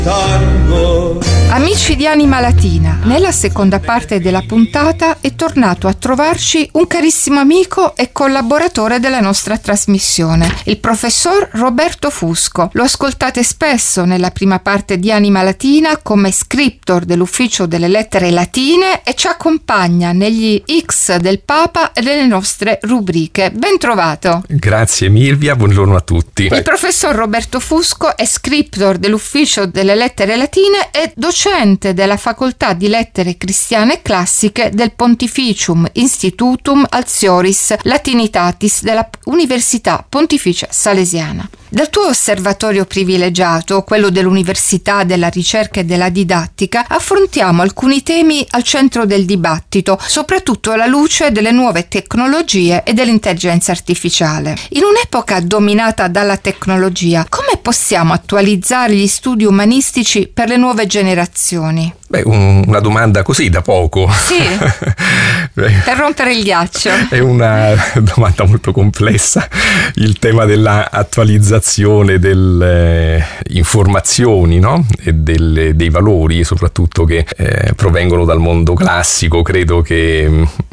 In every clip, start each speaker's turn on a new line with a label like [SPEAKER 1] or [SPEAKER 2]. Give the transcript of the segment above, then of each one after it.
[SPEAKER 1] Tango.
[SPEAKER 2] Amici di Anima Latina, nella seconda parte della puntata è tornato a trovarci un carissimo amico e collaboratore della nostra trasmissione, il professor Roberto Fusco. Lo ascoltate spesso nella prima parte di Anima Latina come scriptor dell'Ufficio delle Lettere Latine e ci accompagna negli X del Papa e nelle nostre rubriche. Ben trovato!
[SPEAKER 3] Grazie Mirvia, buongiorno a tutti.
[SPEAKER 2] Il professor Roberto Fusco è scriptor dell'Ufficio delle Lettere Latine e docente della Facoltà di Lettere Cristiane e Classiche del Pontificium Institutum Altioris Latinitatis della Università Pontificia Salesiana. Dal tuo osservatorio privilegiato, quello dell'Università della Ricerca e della Didattica, affrontiamo alcuni temi al centro del dibattito, soprattutto alla luce delle nuove tecnologie e dell'intelligenza artificiale. In un'epoca dominata dalla tecnologia, come possiamo attualizzare gli studi umanistici per le nuove generazioni?
[SPEAKER 3] Beh, una domanda così da poco.
[SPEAKER 2] Sì, per rompere il ghiaccio.
[SPEAKER 3] È una domanda molto complessa. Il tema della attualizzazione delle informazioni, no? E dei valori, soprattutto che provengono dal mondo classico, credo che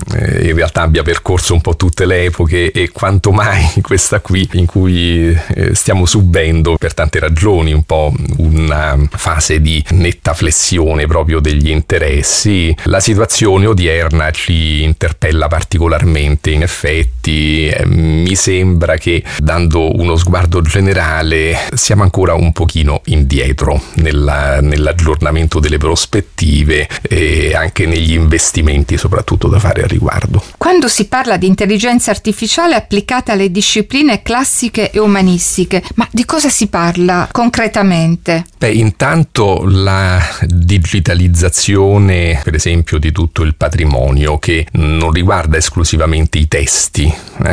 [SPEAKER 3] in realtà abbia percorso un po' tutte le epoche e quanto mai questa qui in cui stiamo subendo per tante ragioni un po' una fase di netta flessione proprio degli interessi. La situazione odierna ci interpella particolarmente, in effetti mi sembra che, dando uno sguardo generale, siamo ancora un pochino indietro nell'aggiornamento delle prospettive e anche negli investimenti soprattutto da fare al riguardo.
[SPEAKER 2] Quando si parla di intelligenza artificiale applicata alle discipline classiche e umanistiche, ma di cosa si parla concretamente?
[SPEAKER 3] Beh, intanto la digitalizzazione, per esempio, di tutto il patrimonio, che non riguarda esclusivamente i testi,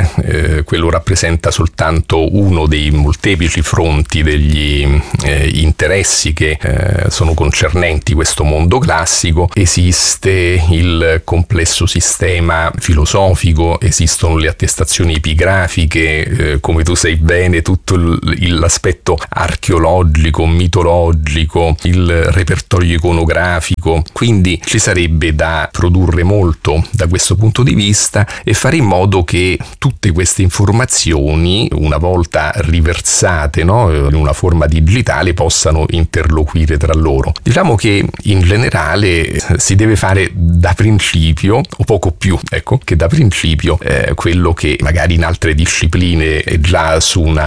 [SPEAKER 3] quello rappresenta soltanto uno dei molteplici fronti degli interessi che sono concernenti questo mondo classico. Esiste il complesso sistema filosofico, esistono le attestazioni epigrafiche, come tu sai bene, tutto l'aspetto archeologico, mitologico, il repertorio iconografico, quindi ci sarebbe da produrre molto da questo punto di vista e fare in modo che tutte queste informazioni, una volta riversate, no, in una forma digitale, possano interloquire tra loro. Diciamo che in generale si deve fare da principio, o poco più, che da principio quello che magari in altre discipline è già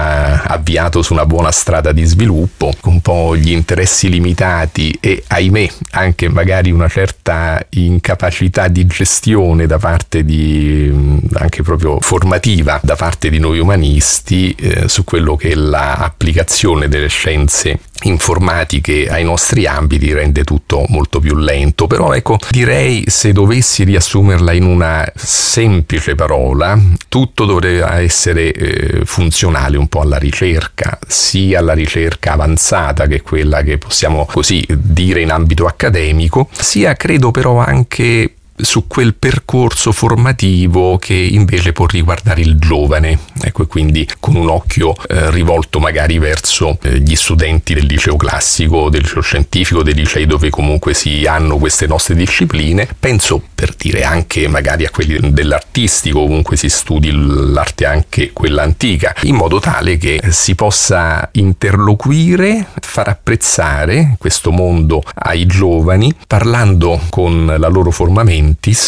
[SPEAKER 3] avviato su una buona strada di sviluppo, con un po' gli interessi limitati e, ahimè, anche magari una certa incapacità di gestione da parte anche proprio formativa da parte di noi umanisti su quello che è l'applicazione delle scienze informatiche ai nostri ambiti, rende tutto molto più lento. Però direi, se dovessi riassumerla in una semplice parola, tutto dovrebbe essere funzionale un po' alla ricerca, sia alla ricerca avanzata, che è quella che possiamo così dire in ambito accademico, sia credo però anche su quel percorso formativo che invece può riguardare il giovane, e quindi con un occhio rivolto magari verso gli studenti del liceo classico, del liceo scientifico, dei licei dove comunque si hanno queste nostre discipline. Penso, per dire, anche magari a quelli dell'artistico, comunque si studi l'arte anche quella antica, in modo tale che si possa interloquire, far apprezzare questo mondo ai giovani, parlando con la loro forma mentis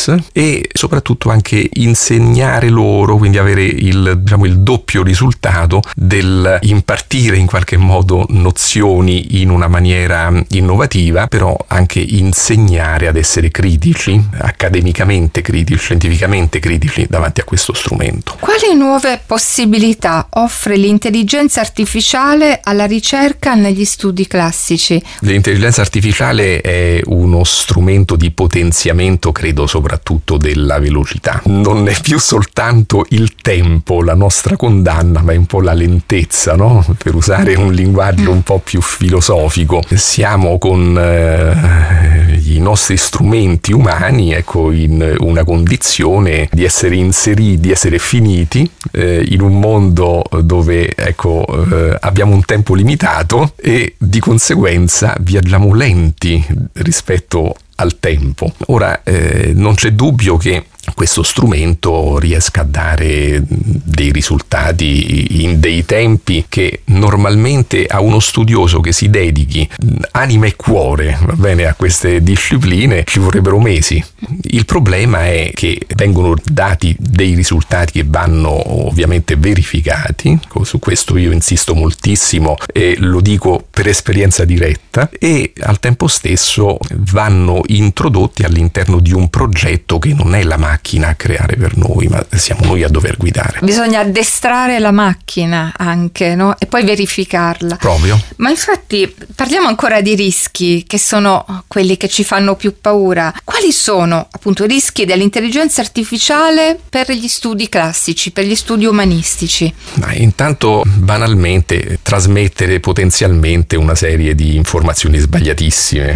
[SPEAKER 3] e soprattutto anche insegnare loro, quindi avere il doppio risultato del impartire in qualche modo nozioni in una maniera innovativa, però anche insegnare ad essere critici, accademicamente critici, scientificamente critici davanti a questo strumento.
[SPEAKER 2] Quali nuove possibilità offre l'intelligenza artificiale alla ricerca negli studi classici?
[SPEAKER 3] L'intelligenza artificiale è uno strumento di potenziamento, credo, soprattutto della velocità. Non è più soltanto il tempo la nostra condanna, ma è un po' la lentezza, no? Per usare un linguaggio un po' più filosofico. Siamo con gli i nostri strumenti umani, ecco, in una condizione di essere inseriti, di essere finiti in un mondo dove, ecco, abbiamo un tempo limitato e di conseguenza viaggiamo lenti rispetto al tempo. Ora, non c'è dubbio che questo strumento riesca a dare dei risultati in dei tempi che normalmente a uno studioso che si dedichi anima e cuore, va bene, a queste discipline ci vorrebbero mesi. Il problema è che vengono dati dei risultati che vanno ovviamente verificati, su questo io insisto moltissimo e lo dico per esperienza diretta, e al tempo stesso vanno introdotti all'interno di un progetto che non è la macchina a creare per noi, ma siamo noi a dover guidare.
[SPEAKER 2] Bisogna addestrare la macchina anche, no? E poi verificarla.
[SPEAKER 3] Proprio.
[SPEAKER 2] Ma infatti parliamo ancora di rischi, che sono quelli che ci fanno più paura. Quali sono appunto i rischi dell'intelligenza artificiale per gli studi classici, per gli studi umanistici?
[SPEAKER 3] Ma intanto, banalmente, trasmettere potenzialmente una serie di informazioni sbagliatissime.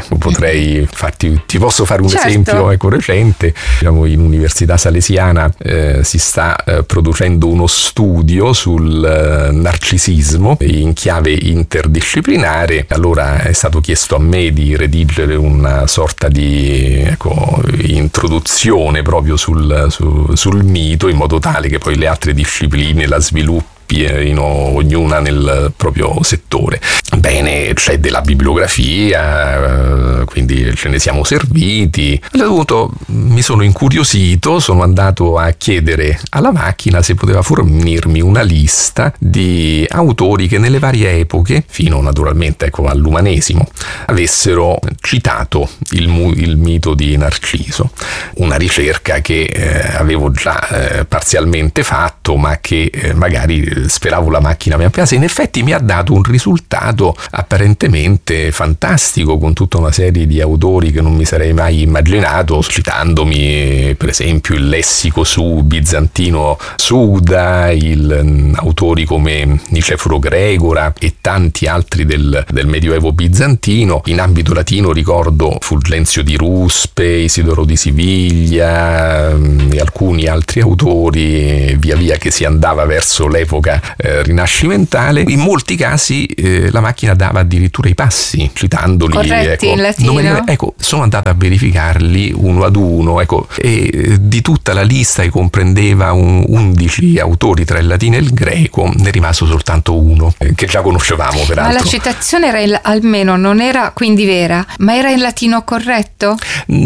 [SPEAKER 3] Ti posso fare un esempio, ecco, recente. Diciamo, in Università Salesiana si sta producendo uno studio sul narcisismo in chiave interdisciplinare. Allora è stato chiesto a me di redigere una sorta di, ecco, introduzione proprio sul mito, in modo tale che poi le altre discipline la sviluppino ognuna nel proprio settore. Bene, c'è della bibliografia, quindi ce ne siamo serviti. A un punto mi sono incuriosito, sono andato a chiedere alla macchina se poteva fornirmi una lista di autori che nelle varie epoche, fino naturalmente, ecco, all'umanesimo, avessero citato il mito di Narciso. Una ricerca che avevo già parzialmente fatto, ma che magari speravo la macchina mi ampliasse. In effetti mi ha dato un risultato apparentemente fantastico, con tutta una serie di autori che non mi sarei mai immaginato, citandomi per esempio il lessico bizantino Suda, autori come Niceforo Gregora e tanti altri del Medioevo bizantino. In ambito latino ricordo Fulgenzio di Ruspe, Isidoro di Siviglia e alcuni altri autori, via via che si andava verso l'epoca rinascimentale. In molti casi la macchina dava addirittura i passi, citandoli.
[SPEAKER 2] Corretti,
[SPEAKER 3] ecco,
[SPEAKER 2] in latino.
[SPEAKER 3] Ecco, sono andato a verificarli uno ad uno, ecco, e di tutta la lista che comprendeva 11 autori tra il latino e il greco, ne è rimasto soltanto uno, che già conoscevamo peraltro.
[SPEAKER 2] Ma la citazione era almeno non era quindi vera, ma era in latino corretto?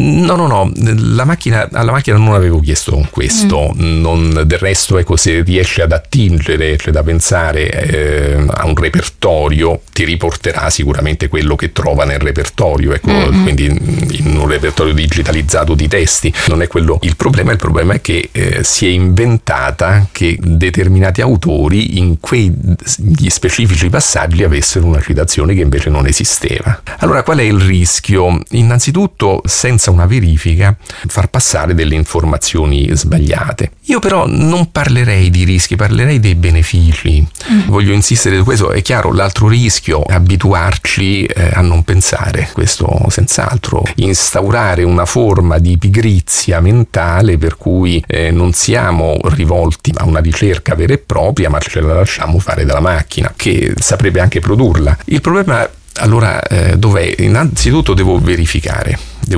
[SPEAKER 3] No, alla macchina non avevo chiesto questo. Del resto, ecco, se riesce ad attingere, c'è da pensare a un repertorio, ti riporterà sicuramente quello che trova nel repertorio, ecco, quindi in un repertorio digitalizzato di testi. Non è quello il problema è che si è inventata che determinati autori in quegli specifici passaggi avessero una citazione che invece non esisteva. Allora, qual è il rischio? Innanzitutto, senza una verifica, far passare delle informazioni sbagliate. Io però non parlerei di rischi, parlerei dei benefici. Voglio insistere su questo. È chiaro, l'altro rischio è abituarci a non pensare, questo senz'altro, instaurare una forma di pigrizia mentale per cui non siamo rivolti a una ricerca vera e propria, ma ce la lasciamo fare dalla macchina, che saprebbe anche produrla. Il problema allora dov'è? Innanzitutto devo verificare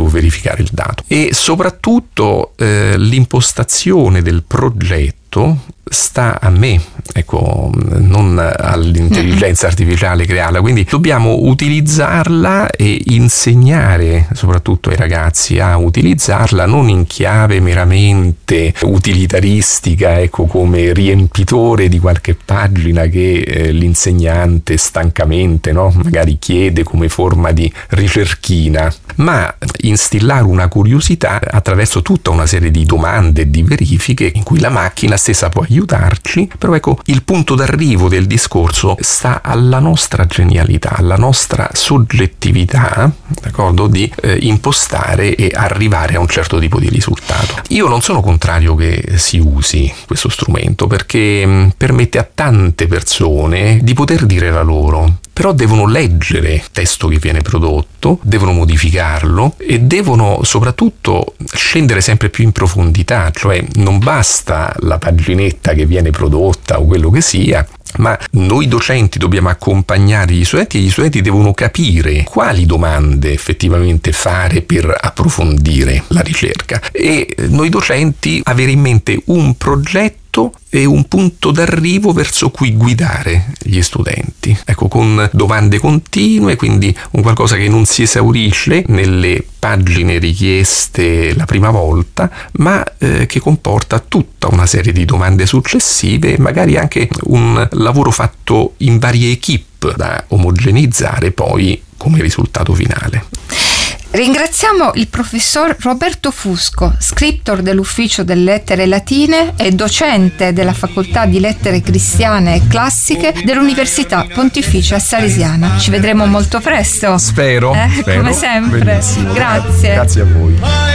[SPEAKER 3] il dato, e soprattutto l'impostazione del progetto sta a me, ecco, non all'intelligenza artificiale crearla. Quindi dobbiamo utilizzarla e insegnare soprattutto ai ragazzi a utilizzarla non in chiave meramente utilitaristica, ecco, come riempitore di qualche pagina che l'insegnante stancamente, no, magari chiede come forma di ricerchina, ma instillare una curiosità attraverso tutta una serie di domande e di verifiche in cui la macchina stessa può aiutarci, però ecco, Ecco, il punto d'arrivo del discorso sta alla nostra genialità, alla nostra soggettività, d'accordo, di impostare e arrivare a un certo tipo di risultato. Io non sono contrario che si usi questo strumento, perché permette a tante persone di poter dire la loro, però devono leggere il testo che viene prodotto, devono modificarlo e devono soprattutto scendere sempre più in profondità, cioè non basta la paginetta che viene prodotta o quello che sia, ma noi docenti dobbiamo accompagnare gli studenti e gli studenti devono capire quali domande effettivamente fare per approfondire la ricerca, e noi docenti avere in mente un progetto e un punto d'arrivo verso cui guidare gli studenti, ecco, con domande continue, quindi un qualcosa che non si esaurisce nelle pagine richieste la prima volta, ma che comporta tutta una serie di domande successive, magari anche un lavoro fatto in varie equip da omogeneizzare poi come risultato finale.
[SPEAKER 2] Ringraziamo il professor Roberto Fusco, scriptor dell'Ufficio delle Lettere Latine e docente della Facoltà di Lettere Cristiane e Classiche dell'Università Pontificia Salesiana. Ci vedremo molto presto.
[SPEAKER 3] Spero.
[SPEAKER 2] Come sempre.
[SPEAKER 3] Benissimo.
[SPEAKER 2] Grazie.
[SPEAKER 3] Grazie a voi.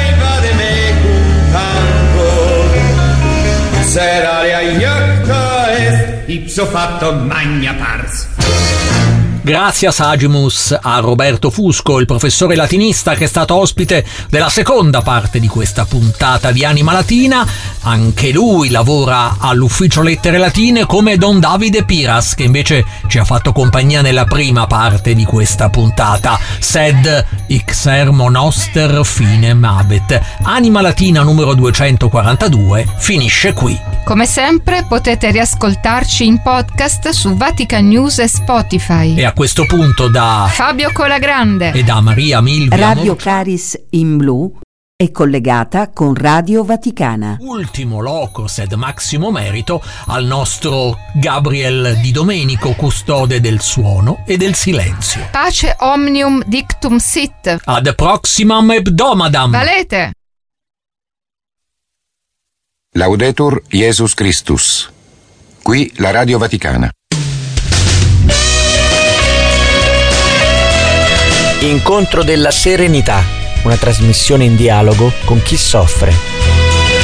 [SPEAKER 1] Grazie a Sagimus, a Roberto Fusco, il professore latinista che è stato ospite della seconda parte di questa puntata di Anima Latina. Anche lui lavora all'Ufficio Lettere Latine come Don Davide Piras, che invece ci ha fatto compagnia nella prima parte di questa puntata. Sed Ixermo Noster Finem Habet. Anima Latina numero 242 finisce qui.
[SPEAKER 2] Come sempre potete riascoltarci in podcast su Vatican News e Spotify.
[SPEAKER 1] E a questo punto da
[SPEAKER 2] Fabio Colagrande
[SPEAKER 1] e da Maria Milvia
[SPEAKER 4] Radio Caris in Blu è collegata con Radio Vaticana.
[SPEAKER 1] Ultimo locus ed maximo merito al nostro Gabriel Di Domenico, custode del suono e del silenzio.
[SPEAKER 2] Pace omnium dictum sit.
[SPEAKER 1] Ad proximam hebdomadam.
[SPEAKER 2] Valete.
[SPEAKER 5] Laudetur Jesus Christus. Qui la Radio Vaticana.
[SPEAKER 6] Incontro della Serenità, una trasmissione in dialogo con chi soffre.